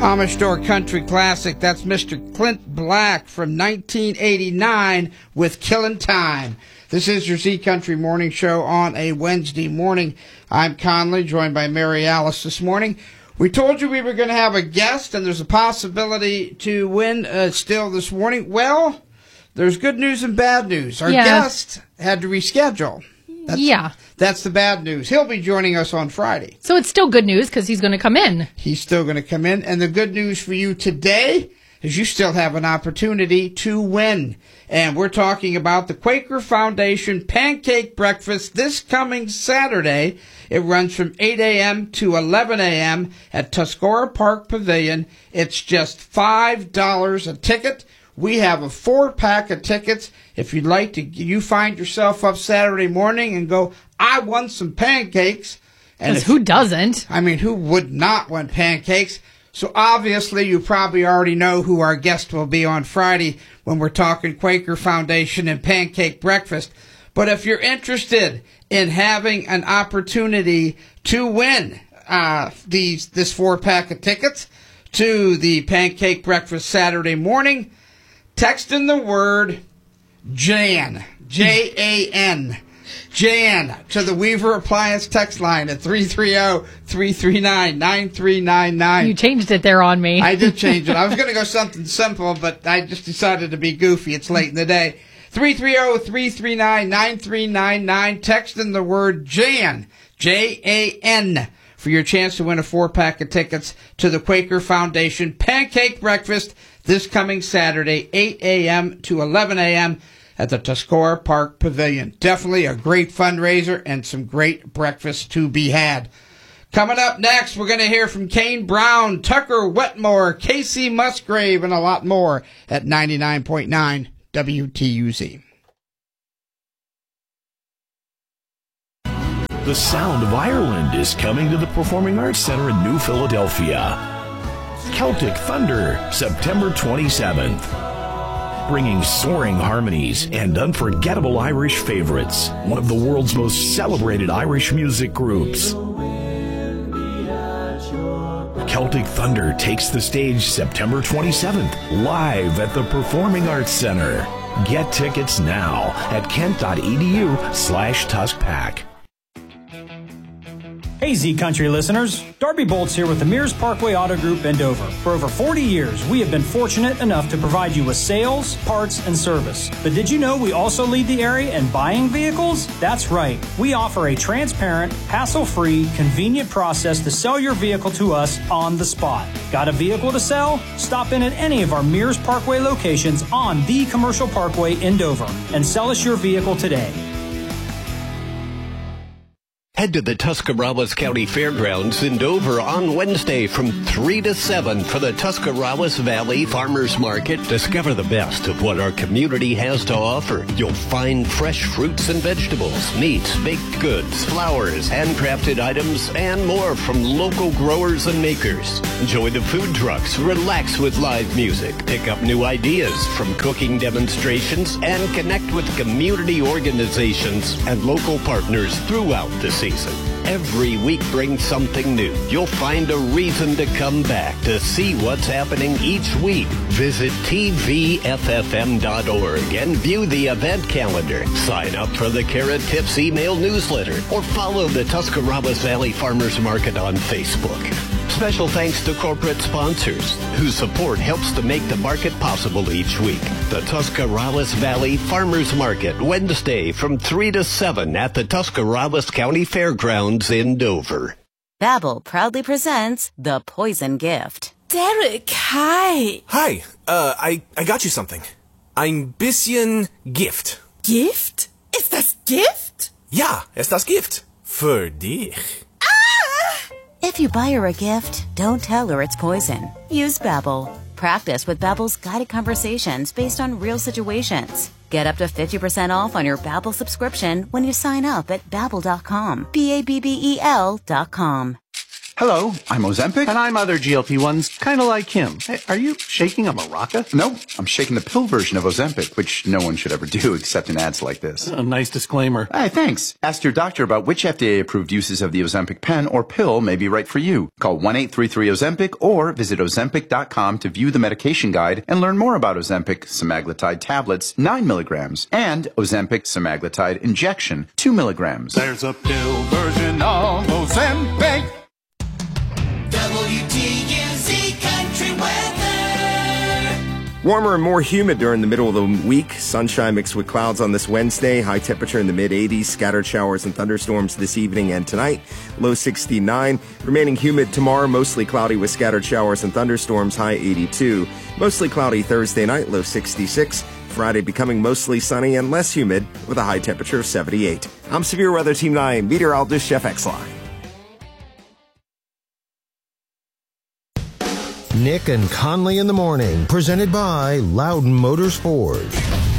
Amish Door Country Classic. That's Mr. Clint Black from 1989 with Killin' Time. This is your Z Country Morning Show on a Wednesday morning. I'm Conley, joined by Mary Alice this morning. We told you we were going to have a guest, and there's a possibility to win still this morning. Well, there's good news and bad news. Our guest had to reschedule. That's the bad news. He'll be joining us on Friday. So it's still good news because he's going to come in. He's still going to come in. And the good news for you today is you still have an opportunity to win. And we're talking about the Quaker Foundation Pancake Breakfast this coming Saturday. It runs from 8 a.m. to 11 a.m. at Tuscarora Park Pavilion. It's just $5 a ticket. We have a 4-pack of tickets. If you'd like to, you find yourself up Saturday morning and go, I want some pancakes. And who doesn't? I mean, who would not want pancakes? So obviously you probably already know who our guest will be on Friday when we're talking Quaker Foundation and Pancake Breakfast. But if you're interested in having an opportunity to win this 4-pack of tickets to the Pancake Breakfast Saturday morning, text in the word JAN, J-A-N, JAN, to the Weaver Appliance text line at 330-339-9399. You changed it there on me. I did change it. I was going to go something simple, but I just decided to be goofy. It's late in the day. 330-339-9399. Text in the word JAN, J-A-N, for your chance to win a 4-pack of tickets to the Quaker Foundation Pancake Breakfast this coming Saturday, 8 a.m. to 11 a.m. at the Tuscarora Park Pavilion. Definitely a great fundraiser and some great breakfast to be had. Coming up next, we're going to hear from Kane Brown, Tucker Wetmore, Casey Musgrave, and a lot more at 99.9 WTUZ. The sound of Ireland is coming to the Performing Arts Center in New Philadelphia. Celtic Thunder, September 27th. Bringing soaring harmonies and unforgettable Irish favorites. One of the world's most celebrated Irish music groups. Celtic Thunder takes the stage September 27th, live at the Performing Arts Center. Get tickets now at kent.edu/TuskPack. Hey Z Country listeners, Darby Bolts here with the Mears Parkway Auto Group in Dover. For over 40 years, we have been fortunate enough to provide you with sales, parts, and service. But did you know we also lead the area in buying vehicles? That's right. We offer a transparent, hassle-free, convenient process to sell your vehicle to us on the spot. Got a vehicle to sell? Stop in at any of our Mears Parkway locations on the Commercial Parkway in Dover and sell us your vehicle today. Head to the Tuscarawas County Fairgrounds in Dover on Wednesday from 3 to 7 for the Tuscarawas Valley Farmers Market. Discover the best of what our community has to offer. You'll find fresh fruits and vegetables, meats, baked goods, flowers, handcrafted items, and more from local growers and makers. Enjoy the food trucks, relax with live music, pick up new ideas from cooking demonstrations, and connect with community organizations and local partners throughout the season. Every week brings something new. You'll find a reason to come back to see what's happening each week. Visit tvffm.org and view the event calendar. Sign up for the Carrot Tips email newsletter or follow the Tuscarawas Valley Farmers Market on Facebook. Special thanks to corporate sponsors whose support helps to make the market possible each week. The Tuscarawas Valley Farmers Market, Wednesday from 3 to 7 at the Tuscarawas County Fairgrounds in Dover. Babbel proudly presents The Poison Gift. Derek, hi. Hi, I got you something. Ein bisschen Gift. Gift? Ist das Gift? Ja, ist das Gift. Für dich. If you buy her a gift, don't tell her it's poison. Use Babbel. Practice with Babbel's guided conversations based on real situations. Get up to 50% off on your Babbel subscription when you sign up at Babbel.com. Babbel.com. Hello, I'm Ozempic. And I'm other GLP-1s, kind of like him. Hey, are you shaking a maraca? No, I'm shaking the pill version of Ozempic, which no one should ever do except in ads like this. A nice disclaimer. Hey, thanks. Ask your doctor about which FDA-approved uses of the Ozempic pen or pill may be right for you. Call 1-833-OZEMPIC or visit Ozempic.com to view the medication guide and learn more about Ozempic semaglutide tablets, 9 milligrams, and Ozempic semaglutide injection, 2 milligrams. There's a pill version of Ozempic. WTUZ Country Weather. Warmer and more humid during the middle of the week. Sunshine mixed with clouds on this Wednesday. High temperature in the mid-80s. Scattered showers and thunderstorms this evening and tonight. Low 69. Remaining humid tomorrow. Mostly cloudy with scattered showers and thunderstorms. High 82. Mostly cloudy Thursday night. Low 66. Friday becoming mostly sunny and less humid with a high temperature of 78. I'm Severe Weather Team 9 meteorologist Chef X-Line. Nick and Conley in the morning, presented by Loudon Motorsport.